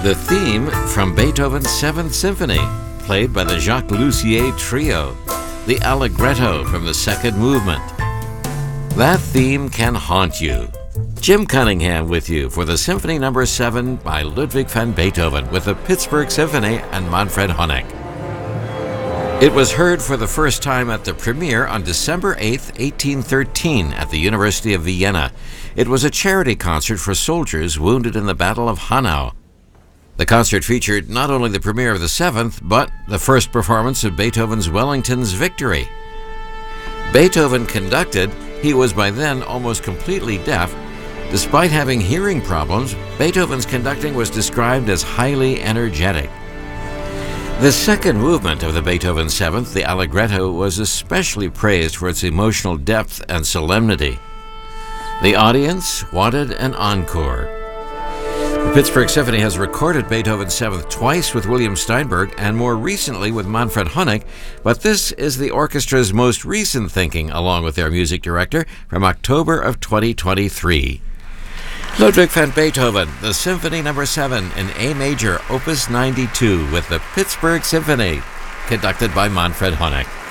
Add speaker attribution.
Speaker 1: The theme from Beethoven's Seventh Symphony, played by the Jacques Lussier Trio, the Allegretto from the second movement. That theme can haunt you. Jim Cunningham with you for the Symphony No. 7 by Ludwig van Beethoven with the Pittsburgh Symphony and Manfred Honeck. It was heard for the first time at the premiere on December 8, 1813 at the University of Vienna. It was a charity concert for soldiers wounded in the Battle of Hanau. The concert featured not only the premiere of the Seventh, but the first performance of Beethoven's Wellington's Victory. Beethoven conducted. He was by then almost completely deaf. Despite having hearing problems, Beethoven's conducting was described as highly energetic. The second movement of the Beethoven Seventh, the Allegretto, was especially praised for its emotional depth and solemnity. The audience wanted an encore. The Pittsburgh Symphony has recorded Beethoven's Seventh twice with William Steinberg and more recently with Manfred Honeck, but this is the orchestra's most recent thinking along with their music director from October of 2023. Ludwig van Beethoven, the Symphony No. 7 in A major, Opus 92 with the Pittsburgh Symphony, conducted by Manfred Honeck.